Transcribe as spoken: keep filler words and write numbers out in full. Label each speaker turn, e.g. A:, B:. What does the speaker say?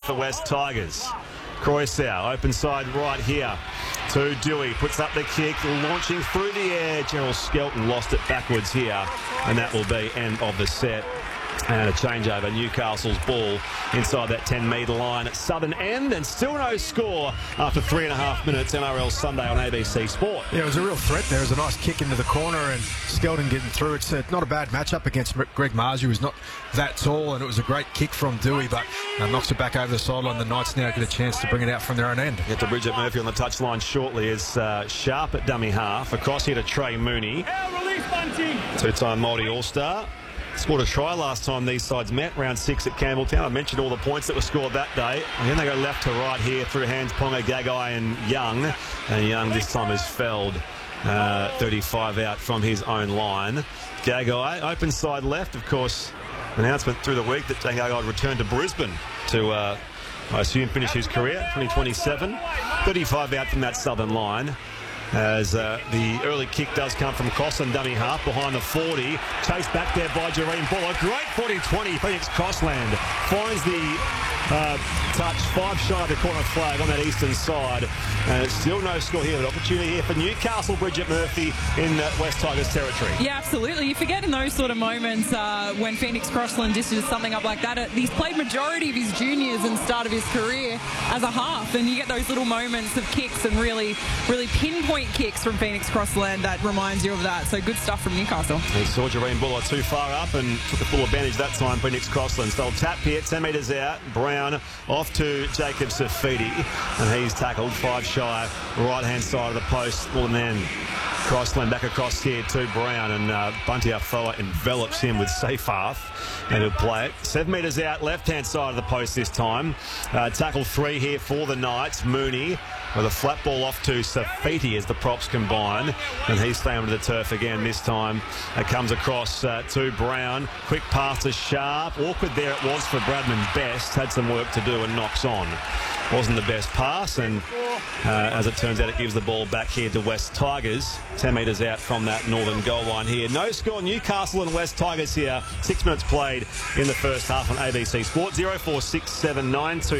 A: for West Tigers. Croissau, open side right here to Dewey, puts up the kick, launching through the air. Gerald Skelton lost it backwards here, and that will be end of the set. And a changeover, Newcastle's ball inside that ten metre line at southern end, and still no score after three and a half minutes. N R L Sunday on A B C Sport.
B: Yeah, it was a real threat there. It was a nice kick into the corner, and Skelton getting through. It's uh, not a bad matchup against Greg Mars, who's not that tall, and it was a great kick from Dewey, but uh, knocks it back over the sideline. The Knights now get a chance to bring it out from their own end.
A: Get to Bridget Murphy on the touchline shortly. Is uh, Sharp at dummy half. Across here to Trey Mooney. Two-time Māori All-Star. Scored a try last time these sides met, round six at Campbelltown. I mentioned all the points that were scored that day. And then they go left to right here through hands Ponga, Gagai and Young. And Young this time is felled uh, thirty-five out from his own line. Gagai, open side left, of course. Announcement through the week that Gagai would return to Brisbane to, uh, I assume, finish his career, twenty twenty-seven. thirty-five out from that southern line. As uh, the early kick does come from Crossland, dummy half behind the forty. Chased back there by Jareen Buller. Great forty twenty. Phoenix Crossland finds the uh, touch five shy of the corner flag on that eastern side. And it's still no score here. An opportunity here for Newcastle, Bridget Murphy in uh, West Tigers territory.
C: Yeah, absolutely. You forget in those sort of moments uh, when Phoenix Crossland dishes something up like that. Uh, he's played majority of his juniors and start of his career as a half. And you get those little moments of kicks and really, really pinpoint kicks from Phoenix Crossland that reminds you of that. So good stuff from Newcastle.
A: He saw Jareen Buller too far up and took a full advantage that time. Phoenix Crossland. So tap here, ten metres out. Brown off to Jacob Safidi, and he's tackled five shy, right hand side of the post. And then Crossland back across here to Brown, and uh, Bunty Afoa envelops him with safe half, and he'll play it. Seven metres out, left hand side of the post this time. Uh, tackle three here for the Knights. Mooney with a flat ball off to Safiti as the props combine, and he's staying under the turf again this time. It comes across uh, to Brown. Quick pass to Sharp. Awkward there it was for Bradman Best. Had some work to do and knocks on. Wasn't the best pass, and uh, as it turns out, it gives the ball back here to West Tigers. ten metres out from that northern goal line here. No score, Newcastle and West Tigers here. Six minutes played in the first half on A B C Sport. zero four six seven nine two